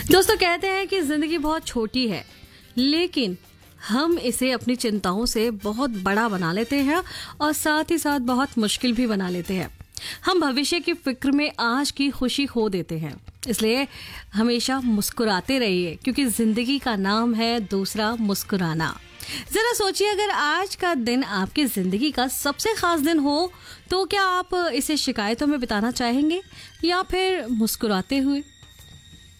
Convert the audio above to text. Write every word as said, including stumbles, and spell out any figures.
दोस्तों, कहते हैं कि जिंदगी बहुत छोटी है, लेकिन हम इसे अपनी चिंताओं से बहुत बड़ा बना लेते हैं और साथ ही साथ बहुत मुश्किल भी बना लेते हैं। हम भविष्य की फिक्र में आज की खुशी खो देते हैं। इसलिए हमेशा मुस्कुराते रहिए, क्योंकि जिंदगी का नाम है दूसरा मुस्कुराना। जरा सोचिए, अगर आज का दिन आपकी जिंदगी का सबसे खास दिन हो तो क्या आप इसे शिकायतों में बिताना चाहेंगे या फिर मुस्कुराते हुए?